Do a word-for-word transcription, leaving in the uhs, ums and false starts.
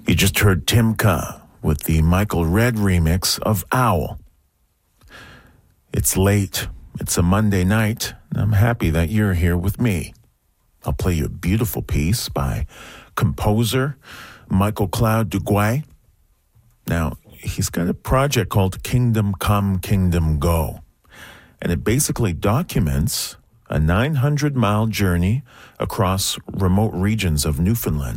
You just heard Timka with the Michael Redd remix of Owl. It's late. It's a Monday night, and I'm happy that you're here with me. I'll play you a beautiful piece by composer Michael Cloud Duguay. Now, he's got a project called Kingdom Come, Kingdom Go, and it basically documents a nine hundred mile journey across remote regions of Newfoundland